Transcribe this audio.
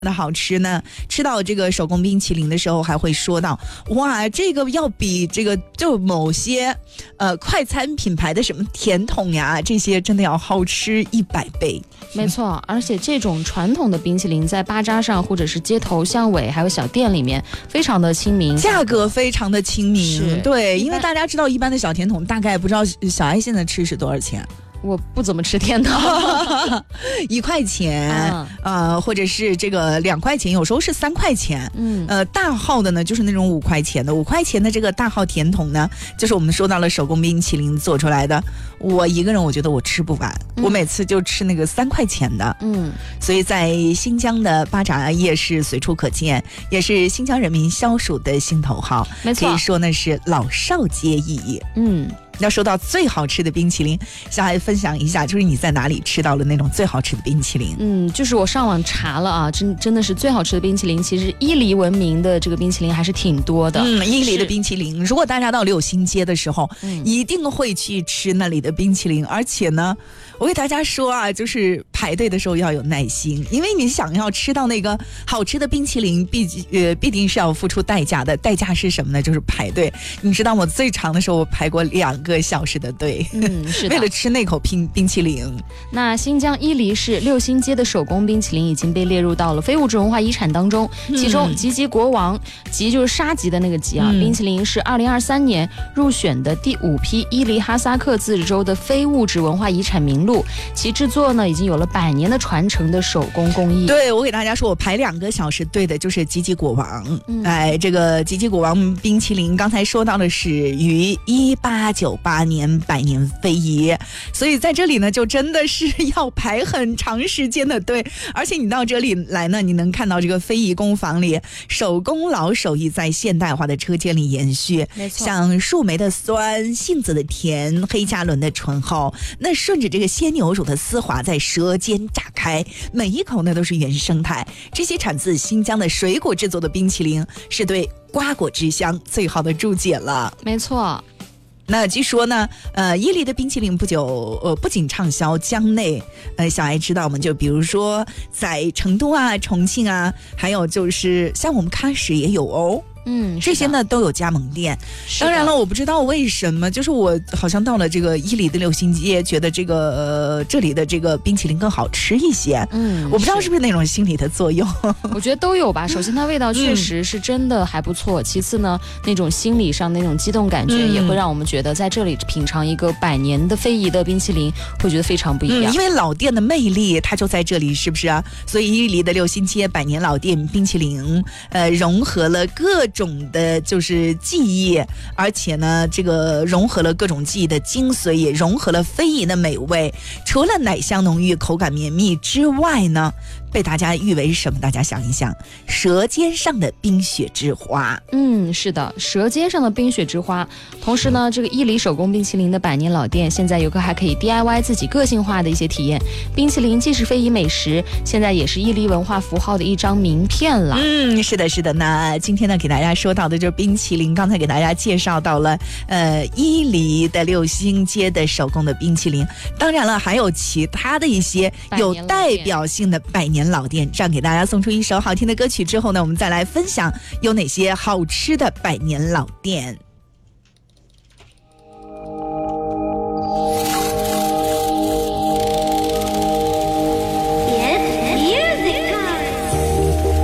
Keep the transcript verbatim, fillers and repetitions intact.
的好吃呢，吃到这个手工冰淇淋的时候还会说到，哇，这个要比这个就某些呃快餐品牌的什么甜筒呀，这些真的要好吃一百倍。 没错，而且这种传统的冰淇淋在巴扎上或者是街头巷尾还有小店里面非常的亲民， 价格非常的亲民。对，因为大家知道一般的小甜筒大概不知道小爱现在吃是多少钱。 我不怎么吃甜筒， 一块钱、嗯，呃，或者是这个两块钱，有时候是三块钱，嗯，呃，大号的呢就是那种五块钱的，五块钱的这个大号甜筒呢，就是我们说到了手工冰淇淋做出来的。我一个人我觉得我吃不完，嗯、我每次就吃那个三块钱的，嗯，所以在新疆的巴扎夜市随处可见，也是新疆人民消暑的心头好， 没错， 可以说呢是老少皆宜，嗯。要说到最好吃的冰淇淋，小孩分享一下，就是你在哪里吃到了那种最好吃的冰淇淋？ 嗯，就是我上网查了啊，真真的是最好吃的冰淇淋，其实伊犁闻名的这个冰淇淋还是挺多的。 嗯，伊犁的冰淇淋，如果大家到柳新街的时候、嗯，一定会去吃那里的冰淇淋，而且呢，我给大家说啊，就是排队的时候要有耐心，因为你想要吃到那个好吃的冰淇淋，必呃必定是要付出代价的，代价是什么呢？就是排队。你知道我最长的时候，我排过两个个小时的队，嗯，是的为了吃那口冰冰淇淋。 那新疆伊犁市六新街的手工冰淇淋已经被列入到了非物质文化遗产当中，嗯、其中吉吉国王，吉就是沙吉的那个吉啊、嗯，冰淇淋是二零二三年入选的第五批伊犁哈萨克自治州的非物质文化遗产名录，其制作呢已经有了百年的传承的手工工艺。 对，我给大家说，我排两个小时队的就是吉吉国王，嗯、哎，这个吉吉国王冰淇淋刚才说到的是于一八九八年百年非遗，所以在这里呢就真的是要排很长时间的队，而且你到这里来呢，你能看到这个非遗工坊里手工老手艺在现代化的车间里延续，像树莓的酸，杏子的甜，黑加仑的醇厚，那顺着这个鲜牛乳的丝滑在舌尖炸开，每一口呢都是原生态。这些产自新疆的水果制作的冰淇淋是对瓜果之乡最好的注解了。 没错。 那据说呢，呃，伊犁的冰淇淋不久，呃，不仅畅销疆内，呃，小爱知道吗？就比如说在成都啊、重庆啊，还有就是像我们喀什也有哦。嗯，这些呢都有加盟店。当然了，我不知道为什么，就是我好像到了这个伊犁的六新街，觉得这个呃这里的这个冰淇淋更好吃一些。嗯，我不知道是不是那种心理的作用。 我觉得都有吧。首先，它味道确实是真的还不错。嗯、其次呢，那种心理上那种激动感觉，也会让我们觉得在这里品尝一个百年的非遗的冰淇淋，会觉得非常不一样。 嗯、因为老店的魅力，它就在这里，是不是啊？所以伊犁的六新街百年老店冰淇淋，呃，融合了各种的就是技艺，而且呢这个融合了各种技艺的精髓，也融合了非遗的美味。除了奶香浓郁口感绵密之外呢，被大家誉为什么？大家想一想，舌尖上的冰雪之花。 嗯，是的，舌尖上的冰雪之花。同时呢，这个伊犁手工冰淇淋的百年老店现在有个还可以 D I Y 自己个性化的一些体验。冰淇淋既是非遗美食，现在也是伊犁文化符号的一张名片了。 嗯，是的是的。那今天呢给大家说到的就是冰淇淋，刚才给大家介绍到了呃伊犁的六新街的手工的冰淇淋，当然了还有其他的一些有代表性的百年老店。这样给大家送出一首好听的歌曲之后呢，我们再来分享有哪些好吃的百年老店。